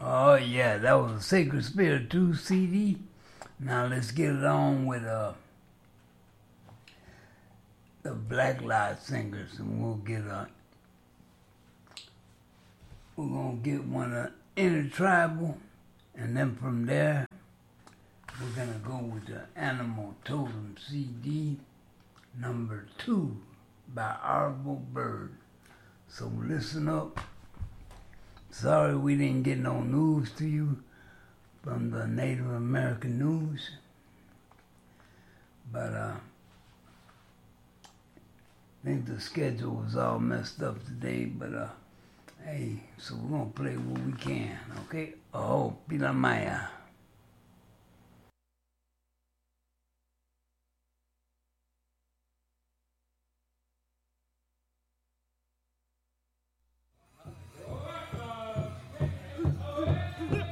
Oh yeah, that was a Sacred Spirit 2 CD. Now let's get it on with the Blacklight Singers, and we're gonna get one of Intertribal, and then from there we're gonna go with the Animal Totem CD number 2 by Audible Bird. So listen up. Sorry we didn't get no news to you from the Native American news, but I think the schedule was all messed up today, but hey, so we're gonna play what we can, okay? Oh, Pila Maya.